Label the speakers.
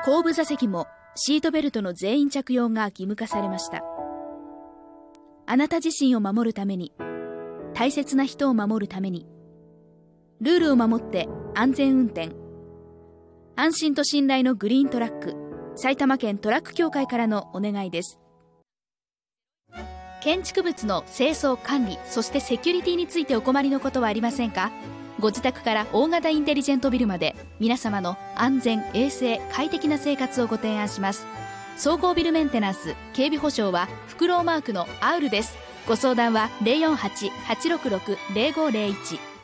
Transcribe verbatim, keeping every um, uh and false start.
Speaker 1: 後部座席もシートベルトの全員着用が義務化されました。あなた自身を守るために、大切な人を守るために、ルールを守って安全運転。安心と信頼のグリーントラック、埼玉県トラック協会からのお願いです。建築物の清掃管理、そしてセキュリティについてお困りのことはありませんか？ご自宅から大型インテリジェントビルまで、皆様の安全衛生快適な生活をご提案します。総合ビルメンテナンス警備保障はフクロウマークのアウルです。ご相談は ゼロよんはち はちろくろく ゼロごゼロいち